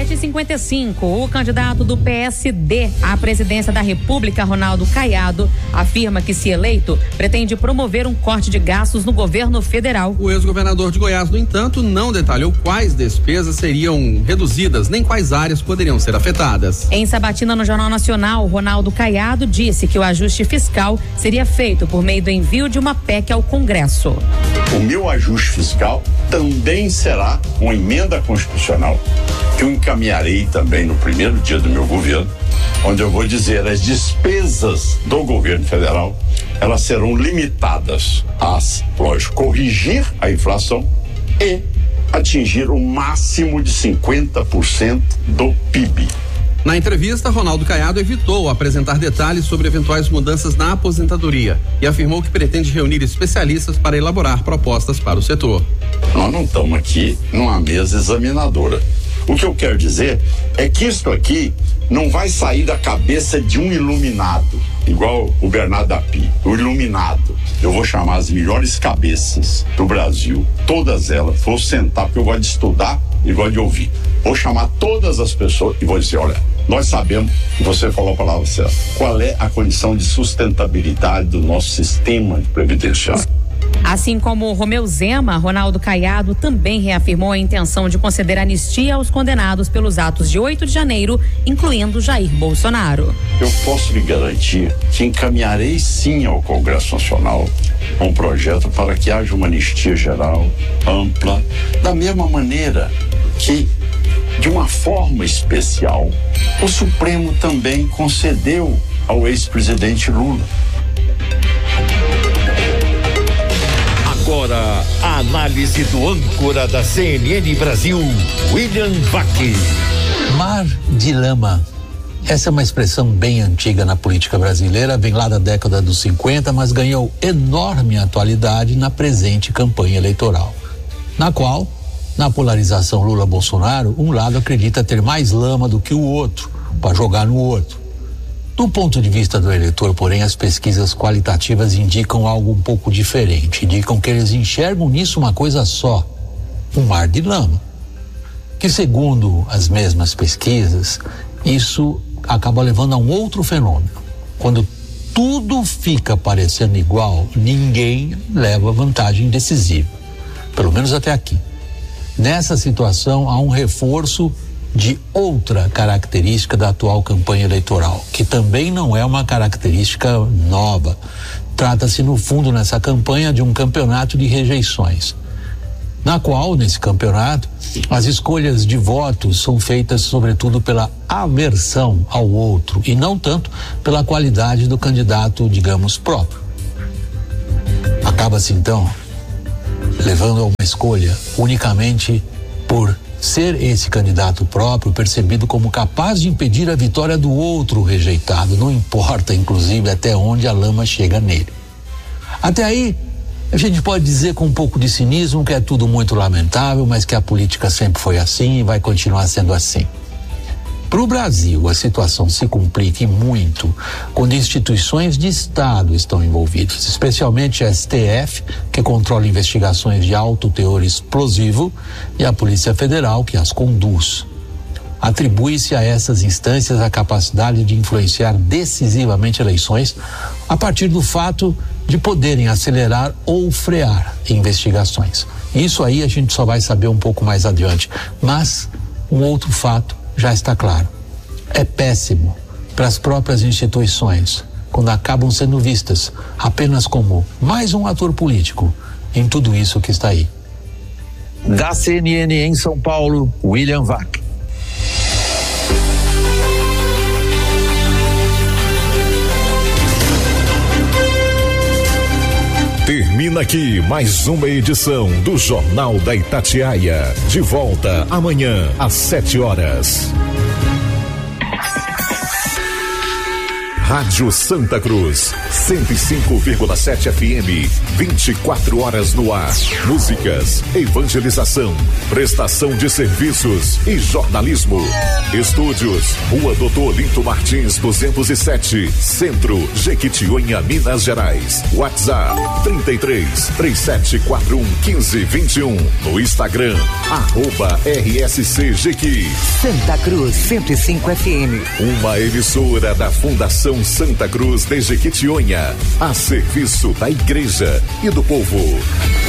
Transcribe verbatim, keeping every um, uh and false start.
sete e cinquenta e cinco, o candidato do P S D à presidência da República, Ronaldo Caiado, afirma que, se eleito, pretende promover um corte de gastos no governo federal. O ex-governador de Goiás, no entanto, não detalhou quais despesas seriam reduzidas, nem quais áreas poderiam ser afetadas. Em sabatina no Jornal Nacional, Ronaldo Caiado disse que o ajuste fiscal seria feito por meio do envio de uma P E C ao Congresso. O meu ajuste fiscal também será uma emenda constitucional que eu encaminharei também no primeiro dia do meu governo, onde eu vou dizer as despesas do governo federal, elas serão limitadas a, lógico, corrigir a inflação e atingir o máximo de cinquenta por cento do P I B. Na entrevista, Ronaldo Caiado evitou apresentar detalhes sobre eventuais mudanças na aposentadoria e afirmou que pretende reunir especialistas para elaborar propostas para o setor. Nós não estamos aqui numa mesa examinadora. O que eu quero dizer é que isto aqui não vai sair da cabeça de um iluminado, igual o Bernardo Api, o iluminado. Eu vou chamar as melhores cabeças do Brasil, todas elas, vou sentar porque eu gosto de estudar e gosto de ouvir. Vou chamar todas as pessoas e vou dizer, olha, nós sabemos, você falou a palavra certa, qual é a condição de sustentabilidade do nosso sistema previdenciário. Assim como Romeu Zema, Ronaldo Caiado também reafirmou a intenção de conceder anistia aos condenados pelos atos de oito de janeiro, incluindo Jair Bolsonaro. Eu posso lhe garantir que encaminharei sim ao Congresso Nacional um projeto para que haja uma anistia geral, ampla, da mesma maneira que, de uma forma especial, o Supremo também concedeu ao ex-presidente Lula. Agora, a análise do âncora da C N N Brasil, William Vac. Mar de lama. Essa é uma expressão bem antiga na política brasileira, vem lá da década dos cinquenta, mas ganhou enorme atualidade na presente campanha eleitoral, na qual, na polarização Lula-Bolsonaro, um lado acredita ter mais lama do que o outro, para jogar no outro. Do ponto de vista do eleitor, porém, as pesquisas qualitativas indicam algo um pouco diferente. Indicam que eles enxergam nisso uma coisa só, um mar de lama. Que, segundo as mesmas pesquisas, isso acaba levando a um outro fenômeno. Quando tudo fica parecendo igual, ninguém leva vantagem decisiva. Pelo menos até aqui. Nessa situação, há um reforço de outra característica da atual campanha eleitoral, que também não é uma característica nova. Trata-se, no fundo, nessa campanha, de um campeonato de rejeições, na qual, nesse campeonato, as escolhas de votos são feitas, sobretudo, pela aversão ao outro e não tanto pela qualidade do candidato, digamos, próprio. Acaba-se, então, levando a uma escolha unicamente por ser esse candidato próprio percebido como capaz de impedir a vitória do outro rejeitado, não importa, inclusive, até onde a lama chega nele. Até aí, a gente pode dizer com um pouco de cinismo que é tudo muito lamentável, mas que a política sempre foi assim e vai continuar sendo assim. Para o Brasil, a situação se complica e muito quando instituições de Estado estão envolvidas, especialmente a S T F, que controla investigações de alto teor explosivo, e a Polícia Federal, que as conduz. Atribui-se a essas instâncias a capacidade de influenciar decisivamente eleições a partir do fato de poderem acelerar ou frear investigações. Isso aí a gente só vai saber um pouco mais adiante, mas um outro fato já está claro. É péssimo para as próprias instituições quando acabam sendo vistas apenas como mais um ator político em tudo isso que está aí. Da C N N em São Paulo, William Vac. Termina aqui mais uma edição do Jornal da Itatiaia. De volta amanhã às sete horas. Rádio Santa Cruz, cento e cinco vírgula sete F M, vinte e quatro horas no ar. Músicas, evangelização, prestação de serviços e jornalismo. Estúdios, Rua Doutor Olinto Martins, duzentos e sete, Centro, Jequitinhonha, Minas Gerais. WhatsApp trinta e três, três sete quatro um, quinze, vinte e um. No Instagram, arroba R S C Jequi. Santa Cruz cento e cinco F M. Uma emissora da Fundação Santa Cruz de Jequitinhonha, a serviço da igreja e do povo.